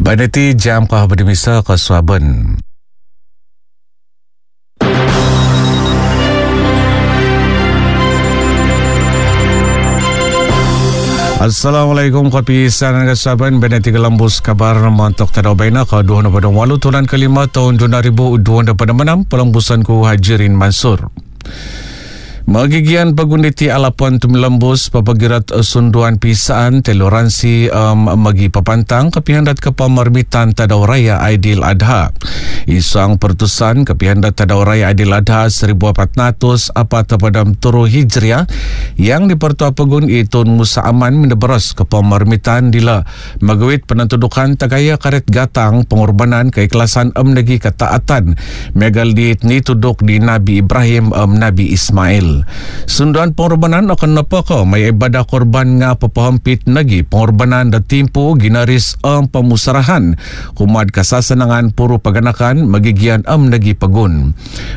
Baneti jam kah berdemisa ke Swaben. Assalamualaikum kapisan ke Saban Beneti Gelambus kabar mantok tadau baina ke 28 bulan kelima tahun 2026 pelembusan ku Hajirin Mansur. Magigian pagunditi alapan tumilambus papagirat sunduan pisaan toleransi magi papantang kepihandat kepamarmitan tadau raya Aidil Adha. Isang pertusan kepihandat tadau raya Aidil Adha 1400 padam turu Hijriah yang dipertua pegun itun Musa Aman mendeberas kepamarmitan dila magawit penentudukan tagaya karet gatang pengorbanan keikhlasan negi ketaatan megal ni tuduk di Nabi Ibrahim Nabi Ismail. Sunduan pengorbanan akan napaka may ibadah korban nga papahampit nagi pengorbanan da timpo ginaris pamusarahan kumad kasasanangan puro paganakan magigian nagi pagun.